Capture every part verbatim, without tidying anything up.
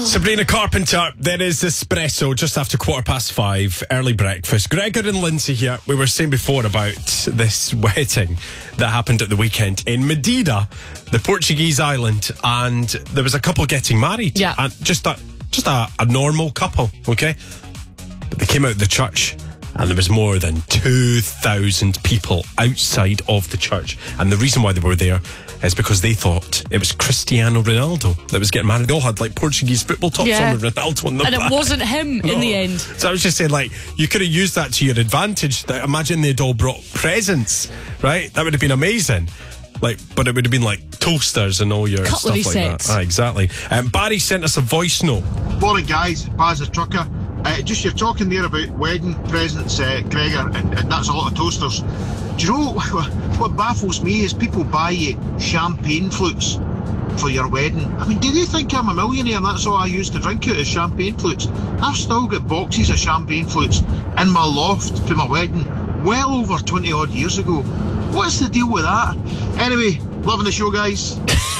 Sabrina Carpenter, there is Espresso just after quarter past five, early breakfast. Gregor and Lindsay here. We were saying before about this wedding that happened at the weekend in Madeira, the Portuguese island, and there was a couple getting married. Yeah. And just a, just a, a normal couple, okay? But they came out of the church and there was more than two thousand people outside of the church. And the reason why they were there is because they thought it was Cristiano Ronaldo that was getting married. They all had like Portuguese football tops Yeah. on with Ronaldo on the And back. it wasn't him in the end. So I was just saying, like, you could have used that to your advantage. That- Imagine they'd all brought presents, right? That would have been amazing. Like, but it would have been like toasters and all your Cutlery stuff like sets. that. Ah, exactly. Um, Barry sent us a voice note. Morning, guys. Baz the trucker. Uh, just you're talking there about wedding presents, uh, Gregor, and, and that's a lot of toasters. Do you know what, what baffles me is people buy you champagne flutes for your wedding. I mean, do they think I'm a millionaire and that's all I use to drink out is champagne flutes? I've still got boxes of champagne flutes in my loft for my wedding, well over twenty odd years ago. What's the deal with that? Anyway, loving the show, guys.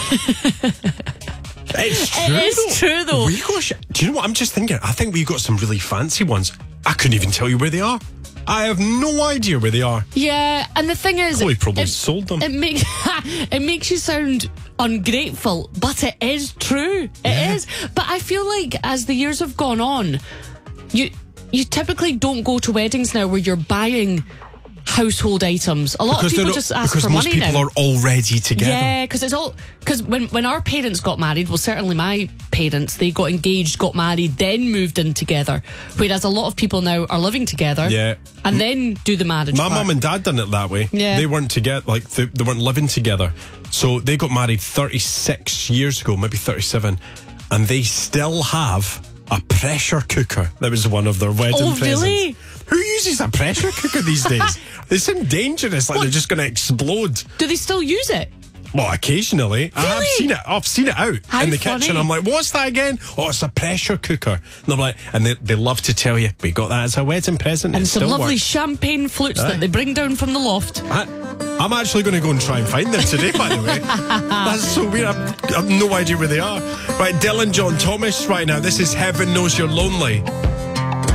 It's true. It is true, though. We got sh- Do you know what I'm just thinking? I think we got some really fancy ones. I couldn't even tell you where they are. I have no idea where they are. Yeah, and the thing is, Chloe probably it, sold them. It makes it makes you sound ungrateful, but it is true. It Yeah. is. But I feel like as the years have gone on, you you typically don't go to weddings now where you're buying household items. A lot Because of people they're not- just ask because for most money people now. are already together. Yeah, because it's all because when when our parents got married, well, certainly my parents, they got engaged, got married, then moved in together. Whereas a lot of people now are living together, Yeah. and then do the marriage. My part. mum and dad done it that way. Yeah. They weren't together, like they, they weren't living together. So they got married thirty-six years ago, maybe thirty-seven, and they still have a pressure cooker. That was one of their wedding Oh, presents. really? Who uses a pressure cooker these days? They seem dangerous, like What? they're just going to explode. Do they still use it? Well, occasionally. I have Really? seen it. I've seen it out How in the funny. kitchen. I'm like, what's that again? Oh, it's a pressure cooker. And I'm like, and they, they love to tell you, we got that as a wedding present. And it some still lovely works. champagne flutes Aye. that they bring down from the loft. I, I'm actually going to go and try and find them today, by the way. That's so weird. I've, I've no idea where they are. Right, Dylan John Thomas right now. This is Heaven Knows You're Lonely.